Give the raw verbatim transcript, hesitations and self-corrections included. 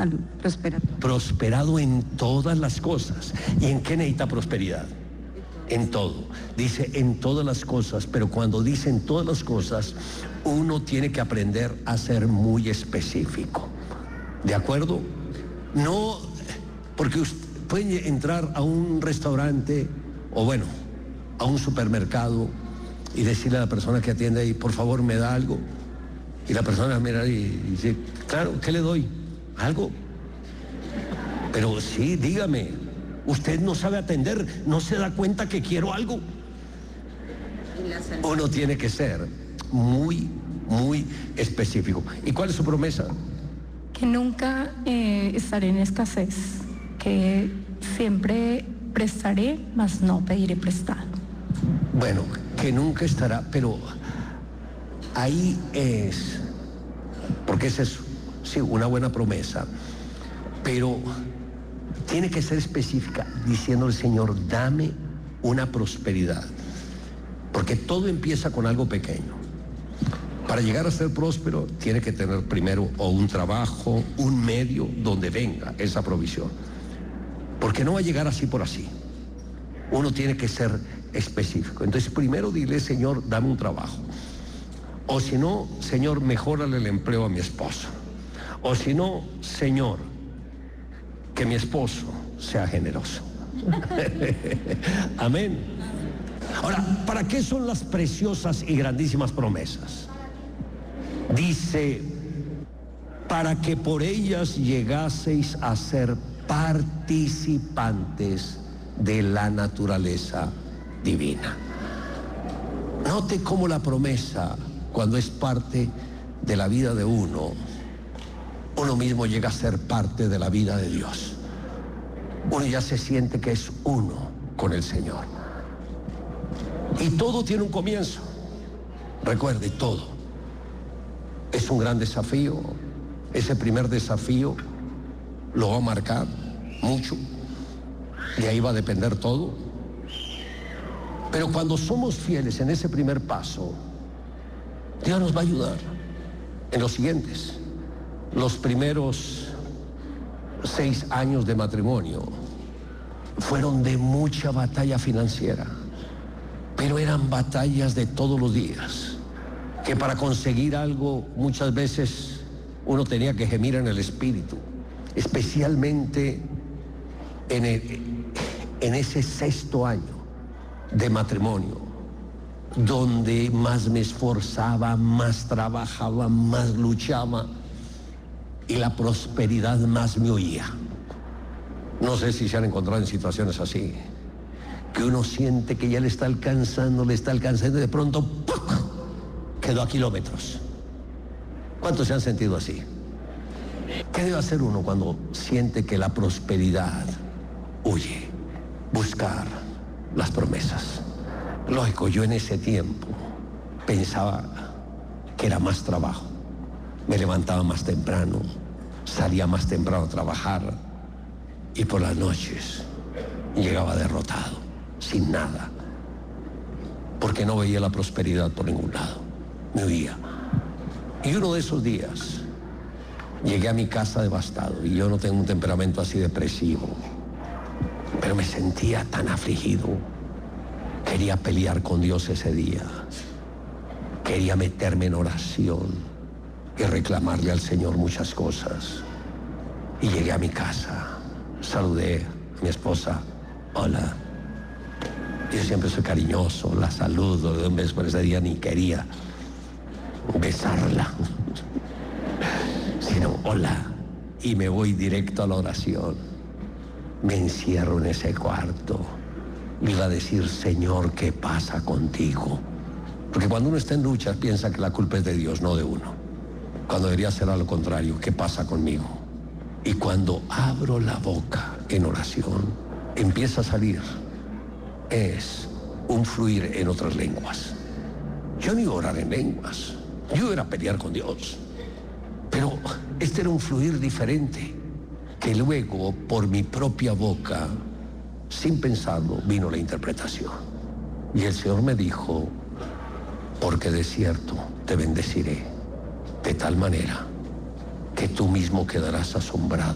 salud, prosperado. Prosperado en todas las cosas. ¿Y en qué necesita prosperidad? En todo. Dice en todas las cosas, pero cuando dice en todas las cosas, uno tiene que aprender a ser muy específico. ¿De acuerdo? No, porque usted puede entrar a un restaurante o bueno, a un supermercado y decirle a la persona que atiende ahí, por favor, me da algo. Y la persona mira y dice, claro, ¿qué le doy? ¿Algo? Pero sí, dígame, usted no sabe atender, no se da cuenta que quiero algo. Uno tiene que ser muy, muy específico. ¿Y cuál es su promesa? Que nunca eh, estaré en escasez, que siempre prestaré, mas no pediré prestado. Bueno, que nunca estará, pero ahí es, porque es eso, sí, una buena promesa, pero tiene que ser específica, diciendo al Señor, dame una prosperidad, porque todo empieza con algo pequeño. Para llegar a ser próspero, tiene que tener primero o un trabajo, un medio donde venga esa provisión, porque no va a llegar así por así. Uno tiene que ser específico. Entonces, primero dile, Señor, dame un trabajo. O si no, Señor, mejórale el empleo a mi esposo. O si no, Señor, que mi esposo sea generoso. Amén. Ahora, ¿para qué son las preciosas y grandísimas promesas? Dice, para que por ellas llegaseis a ser participantes de la naturaleza divina. Note cómo la promesa, cuando es parte de la vida de uno, uno mismo llega a ser parte de la vida de Dios. Uno ya se siente que es uno con el Señor. Y todo tiene un comienzo. Recuerde, todo. Es un gran desafío. Ese primer desafío lo va a marcar mucho. De ahí va a depender todo. Pero cuando somos fieles en ese primer paso, Dios nos va a ayudar en los siguientes. Los primeros seis años de matrimonio fueron de mucha batalla financiera, pero eran batallas de todos los días, que para conseguir algo muchas veces uno tenía que gemir en el espíritu, especialmente en, el, en ese sexto año de matrimonio, donde más me esforzaba, más trabajaba, más luchaba y la prosperidad más me huía. No sé si se han encontrado en situaciones así, que uno siente que ya le está alcanzando, le está alcanzando y de pronto ¡puc!, quedó a kilómetros. ¿Cuántos se han sentido así? ¿Qué debe hacer uno cuando siente que la prosperidad huye? Buscar las promesas. Lógico, yo en ese tiempo pensaba que era más trabajo. Me levantaba más temprano, salía más temprano a trabajar y por las noches llegaba derrotado, sin nada, porque no veía la prosperidad por ningún lado, me huía. Y uno de esos días llegué a mi casa devastado, y yo no tengo un temperamento así depresivo, pero me sentía tan afligido. Quería pelear con Dios ese día, quería meterme en oración y reclamarle al Señor muchas cosas. Y llegué a mi casa, saludé a mi esposa, hola. Yo siempre soy cariñoso, la saludo, de un beso, por ese día ni quería besarla, sino hola, y me voy directo a la oración. Me encierro en ese cuarto, le iba a decir, Señor, ¿qué pasa contigo? Porque cuando uno está en lucha piensa que la culpa es de Dios, no de uno, cuando debería ser a lo contrario. ¿Qué pasa conmigo? Y cuando abro la boca en oración, empieza a salir es un fluir en otras lenguas. Yo no iba a orar en lenguas, yo iba a pelear con Dios, pero este era un fluir diferente, que luego por mi propia boca, sin pensarlo, vino la interpretación. Y el Señor me dijo, porque de cierto te bendeciré de tal manera que tú mismo quedarás asombrado